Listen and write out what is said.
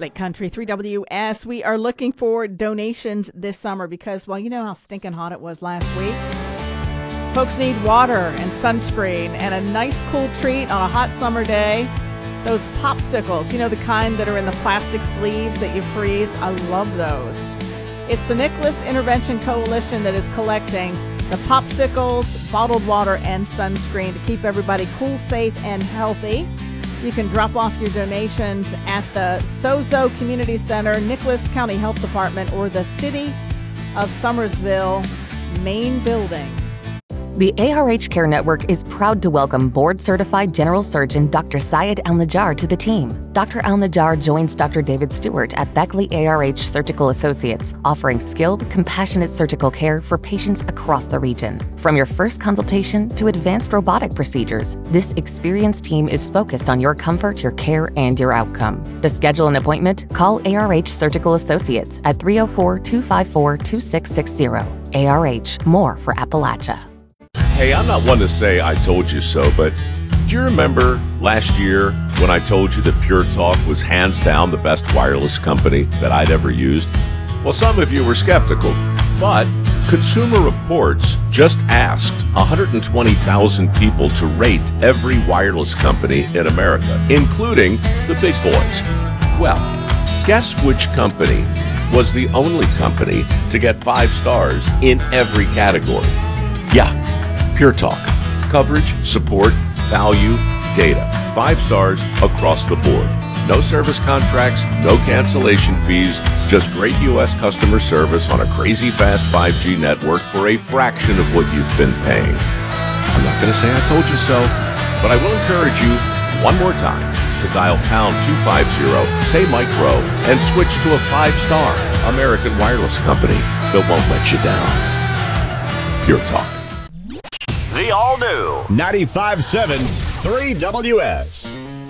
Lake Country 3WS. We are looking for donations this summer because, well, you know how stinking hot it was last week. Folks need water and sunscreen and a nice cool treat on a hot summer day. Those popsicles, you know, the kind that are in the plastic sleeves that you freeze. I love those. It's the Nicholas Intervention Coalition that is collecting the popsicles, bottled water, and sunscreen to keep everybody cool, safe, and healthy. You can drop off your donations at the Sozo Community Center, Nicholas County Health Department, or the City of Summersville main building. The ARH Care Network is proud to welcome board-certified general surgeon Dr. Syed Al-Najjar to the team. Dr. Al-Najjar joins Dr. David Stewart at Beckley ARH Surgical Associates, offering skilled, compassionate surgical care for patients across the region. From your first consultation to advanced robotic procedures, this experienced team is focused on your comfort, your care, and your outcome. To schedule an appointment, call ARH Surgical Associates at 304-254-2660. ARH, more for Appalachia. Hey, I'm not one to say I told you so, but do you remember last year when I told you that Pure Talk was hands down the best wireless company that I'd ever used? Well, some of you were skeptical, but Consumer Reports just asked 120,000 people to rate every wireless company in America, including the big boys. Well, guess which company was the only company to get 5 stars in every category? Yeah. Pure Talk. Coverage, support, value, data. 5 stars across the board. No service contracts, no cancellation fees, just great U.S. customer service on a crazy fast 5G network for a fraction of what you've been paying. I'm not going to say I told you so, but I will encourage you one more time to dial pound 250, say Mike Rowe, and switch to a 5-star American wireless company that won't let you down. Pure Talk. The all-new 95.7 3WS.